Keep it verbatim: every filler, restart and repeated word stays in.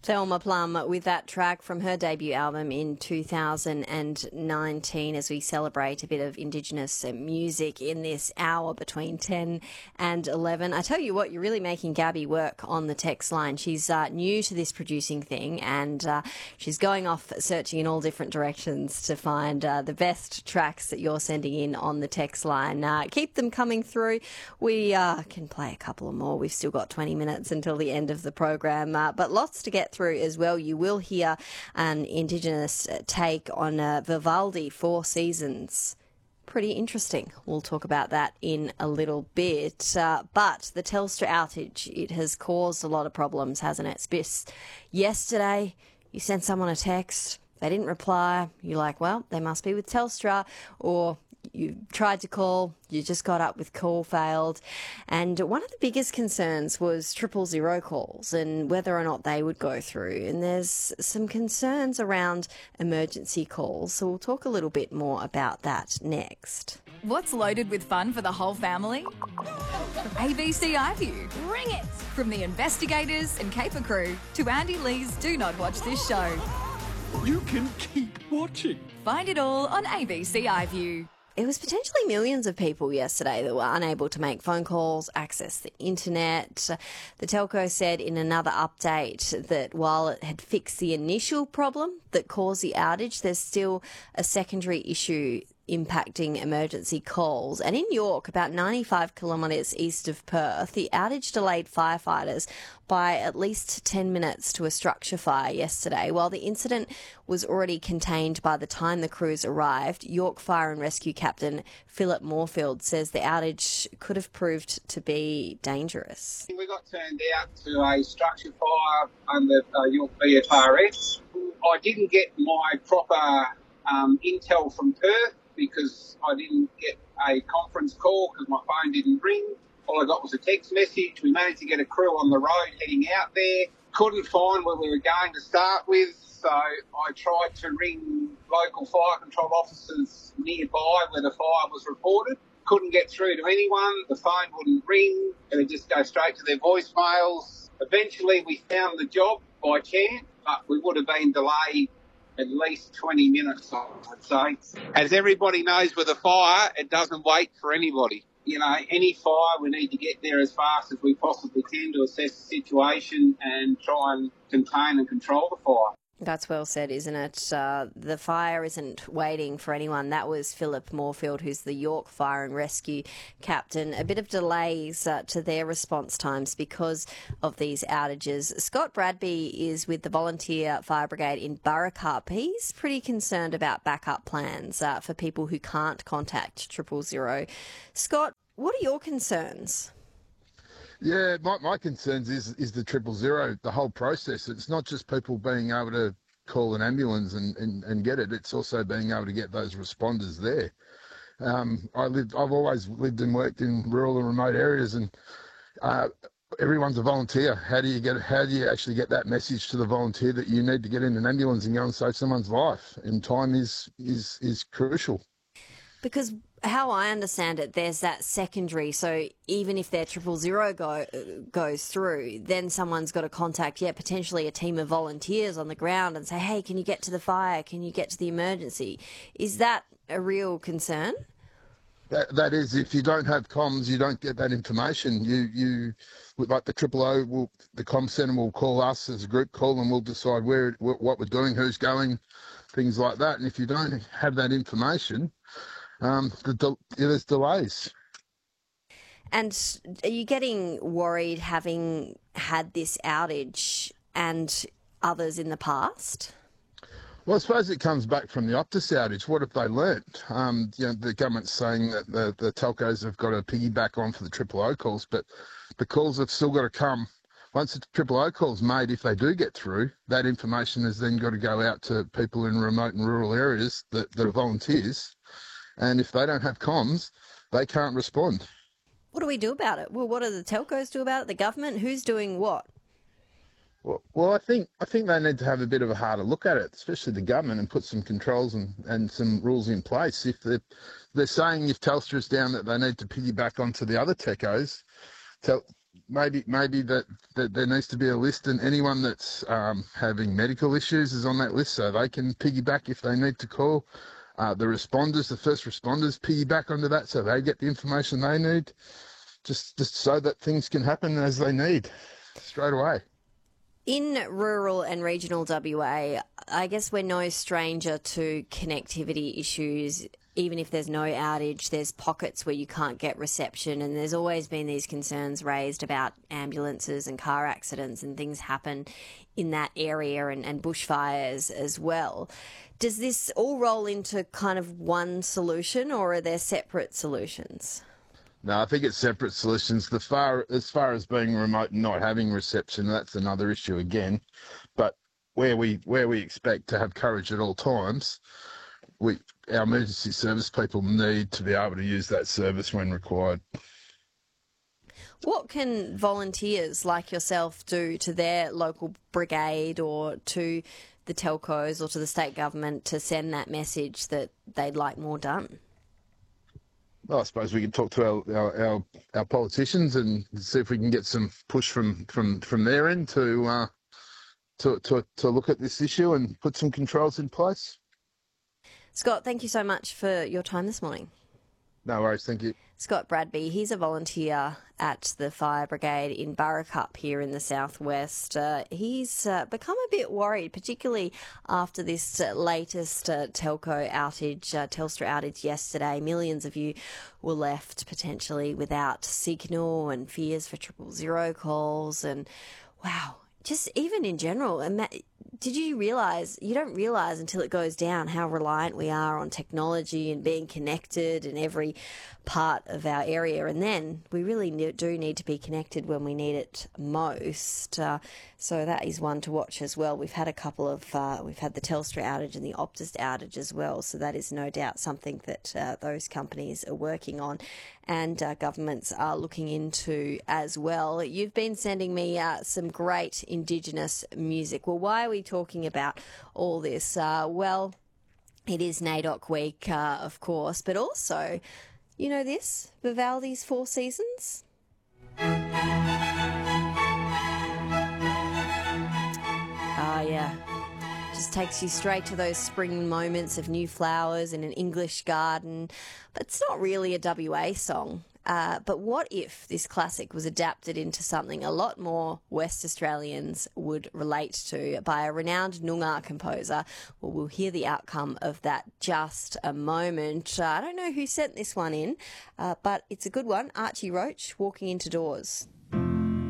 Thelma Plum with that track from her debut album in two thousand nineteen as we celebrate a bit of Indigenous music in this hour between ten and eleven. I tell you what, you're really making Gabby work on the text line. She's uh, new to this producing thing and uh, she's going off searching in all different directions to find uh, the best tracks that you're sending in on the text line. Uh, keep them coming through. We uh, can play a couple of more. We've still got twenty minutes until the end of the program, uh, but lots to get through as well. You will hear an Indigenous take on uh, Vivaldi, Four Seasons. Pretty interesting. We'll talk about that in a little bit. Uh, but the Telstra outage, it has caused a lot of problems, hasn't it? Spiss, yesterday you sent someone a text, they didn't reply. You're like, well, they must be with Telstra, or you tried to call, you just got up with call failed. And one of the biggest concerns was triple zero calls and whether or not they would go through. And there's some concerns around emergency calls. So we'll talk a little bit more about that next. What's loaded with fun for the whole family? A B C iView. Bring it! From the investigators and caper crew to Andy Lee's Do Not Watch This Show. You can keep watching. Find it all on A B C iView. It was potentially millions of people yesterday that were unable to make phone calls, access the internet. The telco said in another update that while it had fixed the initial problem that caused the outage, there's still a secondary issue impacting emergency calls. And in York, about ninety-five kilometres east of Perth, the outage delayed firefighters by at least ten minutes to a structure fire yesterday. While the incident was already contained by the time the crews arrived, York Fire and Rescue Captain Philip Moorfield says the outage could have proved to be dangerous. We got turned out to a structure fire under uh, York V F R S. I didn't get my proper um, intel from Perth because I didn't get a conference call because my phone didn't ring. All I got was a text message. We managed to get a crew on the road heading out there. Couldn't find where we were going to start with, so I tried to ring local fire control officers nearby where the fire was reported. Couldn't get through to anyone. The phone wouldn't ring. It would just go straight to their voicemails. Eventually we found the job by chance, but we would have been delayed at least twenty minutes, I'd say. As everybody knows with a fire, it doesn't wait for anybody. You know, any fire, we need to get there as fast as we possibly can to assess the situation and try and contain and control the fire. That's well said, isn't it? Uh, the fire isn't waiting for anyone. That was Philip Moorfield, who's the York Fire and Rescue Captain. A bit of delays uh, to their response times because of these outages. Scott Bradby is with the Volunteer Fire Brigade in Burracup. He's pretty concerned about backup plans uh, for people who can't contact triple zero. Scott, what are your concerns? Yeah, my, my concerns is is the triple zero, the whole process. It's not just people being able to call an ambulance and, and, and get it. It's also being able to get those responders there. Um, I lived, I've always lived and worked in rural and remote areas, and uh, everyone's a volunteer. How do you get? How do you actually get that message to the volunteer that you need to get in an ambulance and go and save someone's life? And time is is is crucial. Because how I understand it, there's that secondary. So even if their triple zero go, goes through, then someone's got to contact, yeah, potentially a team of volunteers on the ground and say, hey, can you get to the fire? Can you get to the emergency? Is that a real concern? That that is, if you don't have comms, you don't get that information. You you like the triple O, will, the comm centre will call us as a group call, and we'll decide where what we're doing, who's going, things like that. And if you don't have that information, Um, the de- there's delays. And are you getting worried having had this outage and others in the past? Well, I suppose it comes back from the Optus outage. What have they learnt? Um, you know, the government's saying that the, the telcos have got to piggyback on for the triple O calls, but the calls have still got to come. Once the triple O call's made, if they do get through, that information has then got to go out to people in remote and rural areas that, that are volunteers. And if they don't have comms, they can't respond. What do we do about it? Well, what do the telcos do about it? The government? Who's doing what? Well, well, I think I think they need to have a bit of a harder look at it, especially the government, and put some controls and, and some rules in place. If they're, they're saying if Telstra's down that they need to piggyback onto the other techos, tel, maybe maybe that, that there needs to be a list, and anyone that's um, having medical issues is on that list, so they can piggyback if they need to call. Uh, the responders, the first responders, piggyback onto that so they get the information they need, just just so that things can happen as they need straight away. In rural and regional W A, I guess we're no stranger to connectivity issues. Even if there's no outage, there's pockets where you can't get reception, and there's always been these concerns raised about ambulances and car accidents and things happen in that area, and, and bushfires as well. Does this all roll into kind of one solution, or are there separate solutions? No, I think it's separate solutions. The far as far as being remote and not having reception, that's another issue again. But where we where we expect to have coverage at all times, we our emergency service people need to be able to use that service when required. What can volunteers like yourself do to their local brigade or to the telcos or to the state government to send that message that they'd like more done? Well, I suppose we can talk to our, our, our, our politicians and see if we can get some push from, from, from their end to, uh, to to to look at this issue and put some controls in place. Scott, thank you so much for your time this morning. No worries, thank you. Scott Bradby, he's a volunteer at the Fire Brigade in Burrakup here in the southwest. Uh, he's uh, become a bit worried, particularly after this uh, latest uh, telco outage, uh, Telstra outage yesterday. Millions of you were left potentially without signal, and fears for triple zero calls. And wow, just even in general, ima- did you realise, you don't realise until it goes down how reliant we are on technology and being connected in every part of our area, and then we really do need to be connected when we need it most. Uh, so that is one to watch as well. We've had a couple of, uh, we've had the Telstra outage and the Optus outage as well, so that is no doubt something that uh, those companies are working on and uh, governments are looking into as well. You've been sending me uh, some great Indigenous music. Well, why are we talking about all this? Uh, well, it is NAIDOC week, uh, of course, but also, you know this, Vivaldi's Four Seasons? Ah, yeah. Just takes you straight to those spring moments of new flowers in an English garden. But it's not really a W A song. Uh, but what if this classic was adapted into something a lot more West Australians would relate to by a renowned Noongar composer? Well, we'll hear the outcome of that just a moment. Uh, I don't know who sent this one in, uh, but it's a good one. Archie Roach, Walking Into Doors.